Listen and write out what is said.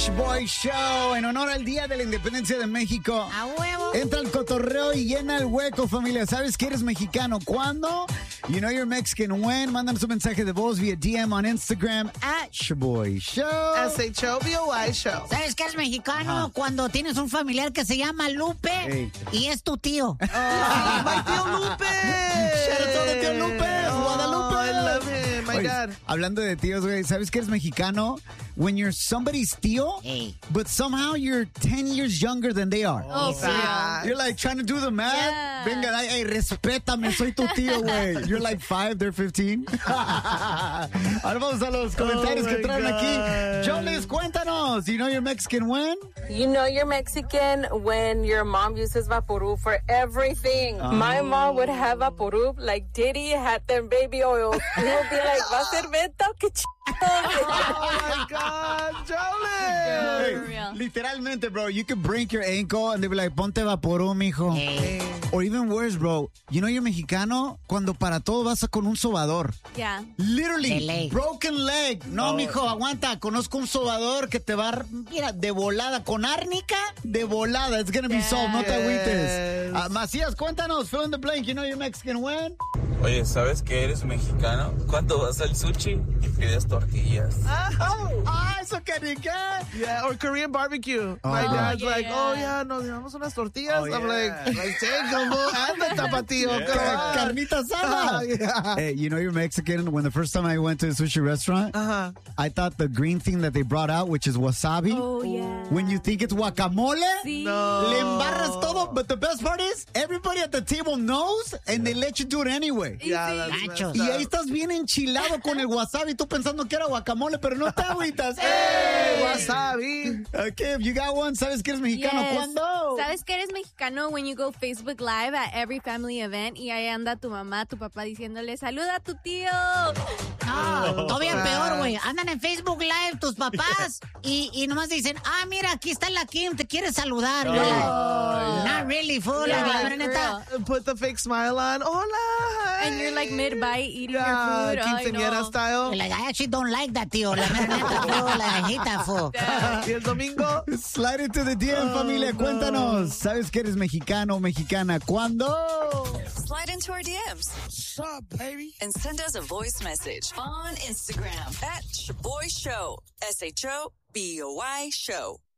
Boy Show, en honor al Día de la Independencia de México. ¡A huevo! Entra al cotorreo y llena el hueco, familia. ¿Sabes que eres mexicano? ¿Cuándo? You know you're Mexican when? Mándanos un mensaje de voz vía DM on Instagram @Shaboy Show. SHOBOY Show. ¿Sabes que eres mexicano? Cuando tienes un familiar que se llama Lupe y es tu tío. ¡My tío Lupe! Shout out to the tío Lupe, Guadalupe. I love him, my Oye, dad. hablando de tíos, güey, ¿sabes que eres mexicano? When you're somebody's tío, but somehow you're 10 years younger than they are. Oh, sí. You're like trying to do the math. Yeah. Venga, ay, respétame, soy tu tío, güey. You're like 5, they're 15. Ahora vamos a los comentarios que traen aquí. Jolis, cuéntanos. You know you're Mexican when? You know you're Mexican when your mom uses Vaporub for everything. My mom would have Vaporub like Diddy had them baby oils. He would be like, ¿va a ser venta o qué Oh my God, Jolie! Hey, For real. literalmente, bro, you could break your ankle and they'd be like, ponte Vaporub, mijo. Or even worse, bro, you know you're mexicano cuando para todo vas con un sobador. Yeah. Literally, De ley. broken leg. No, mijo, aguanta. Conozco un sobador que te va, mira, de volada. Con árnica, de volada. It's gonna be solved, no te agüites. Macías, cuéntanos. Fill in the blank. You know you're Mexican when? Oye, ¿sabes que eres mexicano? Cuando vas al sushi y pides tortillas. Eso que ni qué. Yeah, or Korean barbecue. My dad's like, oh yeah, nos llevamos unas tortillas. I'm like, take them, and the tapatío. Come on. Carnita asada. Yeah. Hey, you know you're Mexican when the first time I went to a sushi restaurant, I thought the green thing that they brought out, which is wasabi, Oh, yeah. when you think it's guacamole, Sí. le embarras todo. But the best part is, everybody at the table knows, and they let you do it anyway. Yeah, that's Nachos. Y ahí estás bien enchilado con el wasabi, tú pensando que era guacamole, pero no te agüitas. Hey, wasabi. Okay, if you got one, ¿sabes que eres mexicano? Yes. ¿Cuándo? ¿Sabes que eres mexicano when you go Facebook Live at every family event y ahí anda tu mamá, tu papá diciéndole, saluda a tu tío? No, todavía peor, güey. Andan en Facebook Live tus papás y nomás dicen, mira, aquí está la Kim, te quiere saludar. You're like, not really, fool. Yeah, la for neta. real. Put the fake smile on. Hola. Hi. And you're like mid-bite eating Yeah, your food. Ay, quinceañera no. style. You're like, I actually don't like that, tío. La neta, fool, la hijita, fool. Y el domingo. Slide into the DM, familia. Cuéntanos. ¿Sabes que eres mexicano o mexicana? ¿Cuándo? Slide into our DMs. What's up, baby? And send us a voice message on Instagram @Shaboy Show. SHOBOY Show.